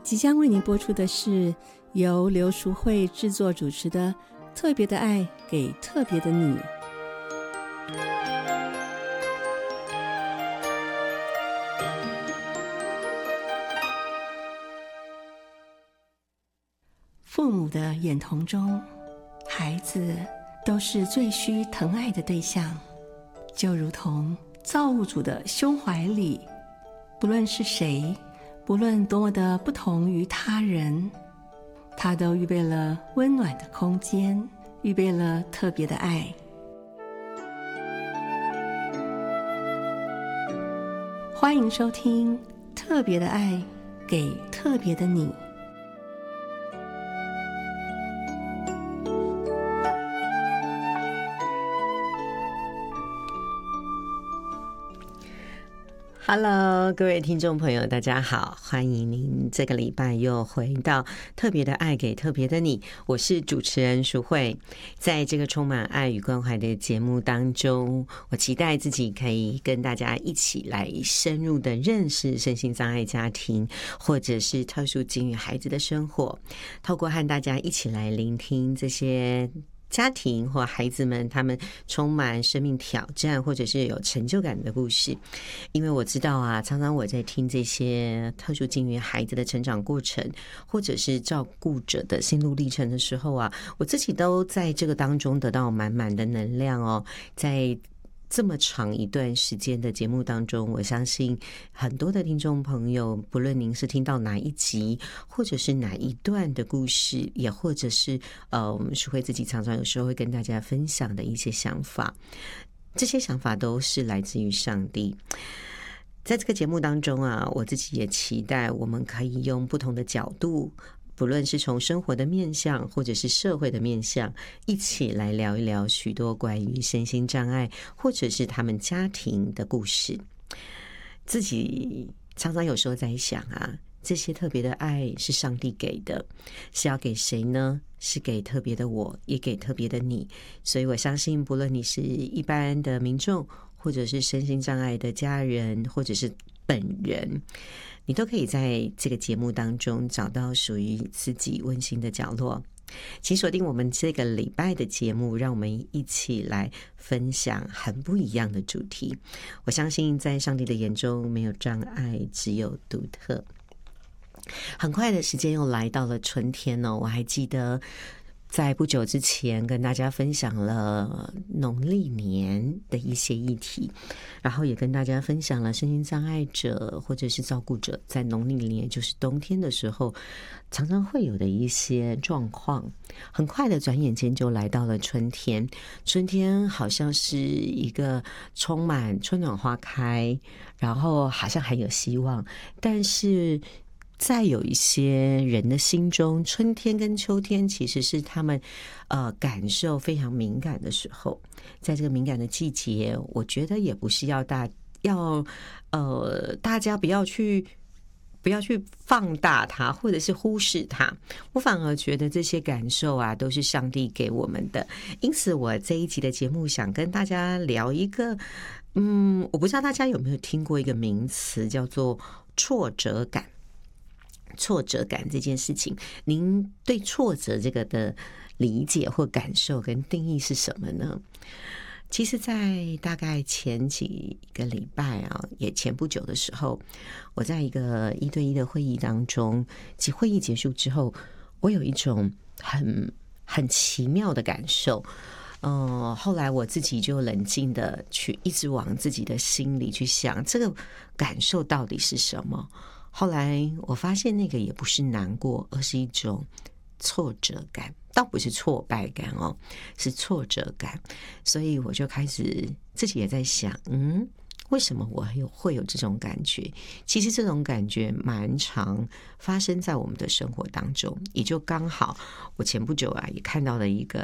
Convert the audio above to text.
即将为您播出的是由刘淑慧制作主持的《特别的爱给特别的你》。父母的眼瞳中，孩子都是最需疼爱的对象，就如同造物主的胸怀里，不论是谁，不论多么的不同于他人，他都预备了温暖的空间，预备了特别的爱。欢迎收听《特别的爱给特别的你》。 Hello， 各位听众朋友，大家好，欢迎您这个礼拜又回到特别的爱给特别的你，我是主持人淑慧。在这个充满爱与关怀的节目当中，我期待自己可以跟大家一起来深入的认识身心障碍家庭或者是特殊境遇孩子的生活，透过和大家一起来聆听这些家庭或孩子们他们充满生命挑战或者是有成就感的故事。因为我知道啊，常常我在听这些特殊境遇孩子的成长过程或者是照顾者的心路历程的时候啊，我自己都在这个当中得到满满的能量哦。在这么长一段时间的节目当中，我相信很多的听众朋友，不论您是听到哪一集或者是哪一段的故事，也或者是我们淑慧自己常常有时候会跟大家分享的一些想法，这些想法都是来自于上帝。在这个节目当中啊，我自己也期待我们可以用不同的角度，不论是从生活的面向或者是社会的面向，一起来聊一聊许多关于身心障碍或者是他们家庭的故事。自己常常有时候在想啊，这些特别的爱是上帝给的，是要给谁呢？是给特别的我，也给特别的你。所以我相信不论你是一般的民众，或者是身心障碍的家人，或者是本人，你都可以在这个节目当中找到属于自己温馨的角落。请锁定我们这个礼拜的节目，让我们一起来分享很不一样的主题。我相信在上帝的眼中没有障碍，只有独特。很快的时间又来到了春天哦，我还记得在不久之前跟大家分享了农历年的一些议题，然后也跟大家分享了身心障碍者或者是照顾者在农历年，就是冬天的时候常常会有的一些状况。很快的转眼间就来到了春天，春天好像是一个充满春暖花开，然后好像还有希望，但是在有一些人的心中，春天跟秋天其实是他们感受非常敏感的时候。在这个敏感的季节，我觉得也不是要大家不要去放大它，或者是忽视它。我反而觉得这些感受啊，都是上帝给我们的。因此，我这一集的节目想跟大家聊一个，我不知道大家有没有听过一个名词，叫做挫折感。挫折感这件事情，您对挫折这个的理解或感受跟定义是什么呢？其实在大概前几个礼拜啊，也前不久的时候，我在一个1对1的会议当中，及会议结束之后，我有一种很奇妙的感受。后来我自己就冷静的去一直往自己的心里去想，这个感受到底是什么。后来我发现那个也不是难过，而是一种挫折感，倒不是挫败感哦，是挫折感。所以我就开始自己也在想，为什么我会有这种感觉？其实这种感觉蛮常发生在我们的生活当中，也就刚好我前不久啊也看到了一个